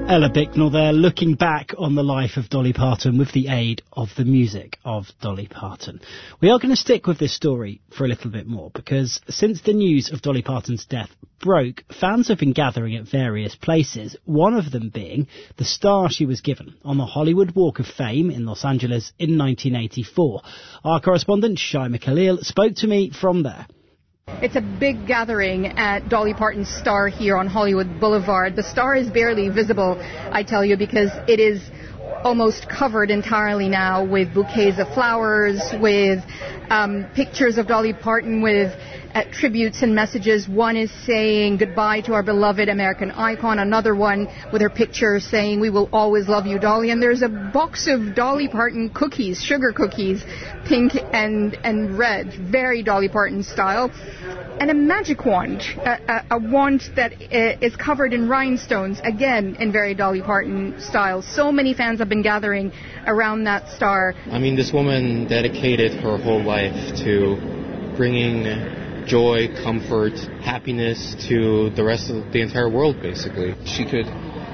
Ella Bicknell there, looking back on the life of Dolly Parton with the aid of the music of Dolly Parton. We are going to stick with this story for a little bit more, because since the news of Dolly Parton's death broke, fans have been gathering at various places, one of them being the star she was given on the Hollywood Walk of Fame in Los Angeles in 1984. Our correspondent, Shaima Khalil, spoke to me from there. It's a big gathering at Dolly Parton's Star here on Hollywood Boulevard. The star is barely visible, I tell you, because it is almost covered entirely now with bouquets of flowers, with pictures of Dolly Parton with tributes and messages. One is saying goodbye to our beloved American icon, another one with her picture saying we will always love you, Dolly. And there's a box of Dolly Parton cookies, sugar cookies, pink and red, very Dolly Parton style. And a magic wand, a wand that is covered in rhinestones, again in very Dolly Parton style. So many fans have been gathering around that star. I mean, this woman dedicated her whole life to bringing joy, comfort, happiness to the rest of the entire world, basically. She could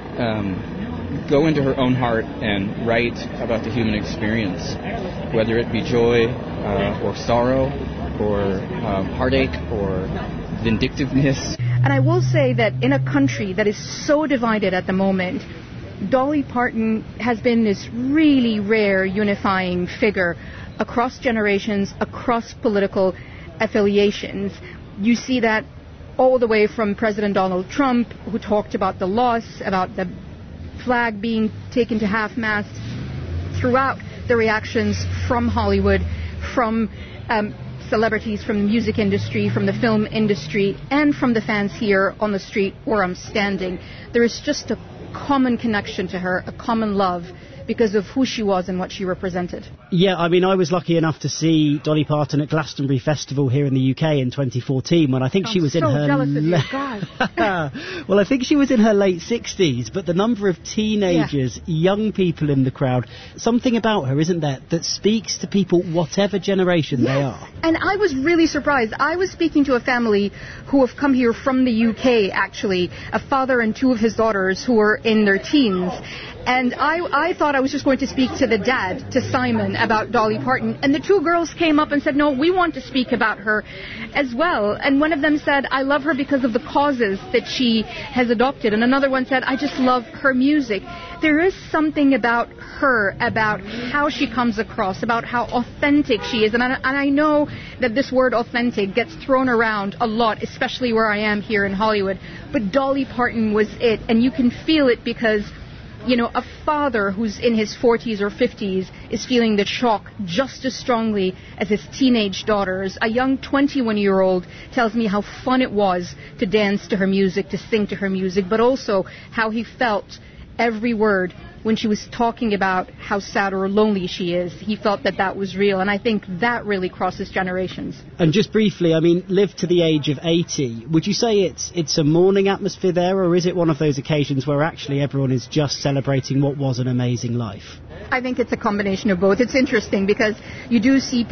go into her own heart and write about the human experience, whether it be joy or sorrow or heartache or vindictiveness. And I will say that in a country that is so divided at the moment, Dolly Parton has been this really rare unifying figure across generations, across political affiliations. You see that all the way from President Donald Trump, who talked about the loss, about the flag being taken to half-mast, throughout the reactions from Hollywood, from celebrities from the music industry, from the film industry, and from the fans here on the street where I'm standing. There is just a common connection to her, a common love, because of who she was and what she represented. Yeah, I mean, I was lucky enough to see Dolly Parton at Glastonbury Festival here in the UK in 2014, when I think she was in her... jealous of you, God. Well, I think she was in her late 60s, but the number of teenagers, young people in the crowd, something about her, isn't there, that speaks to people whatever generation they are. And I was really surprised. I was speaking to a family who have come here from the UK, actually, a father and two of his daughters who were in their teens. And I thought I was just going to speak to the dad, to Simon, about Dolly Parton. And the two girls came up and said, no, we want to speak about her as well. And one of them said, I love her because of the causes that she has adopted. And another one said, I just love her music. There is something about her, about how she comes across, about how authentic she is. And I know that this word authentic gets thrown around a lot, especially where I am here in Hollywood. But Dolly Parton was it. And you can feel it because... you know, a father who's in his 40s or 50s is feeling the shock just as strongly as his teenage daughters. A young 21-year-old tells me how fun it was to dance to her music, to sing to her music, but also how he felt every word when she was talking about how sad or lonely she is. He felt that that was real, and I think that really crosses generations. And just briefly, I mean, lived to the age of 80. Would you say it's a mourning atmosphere there, or is it one of those occasions where actually everyone is just celebrating what was an amazing life? I think it's a combination of both. It's interesting because you do see people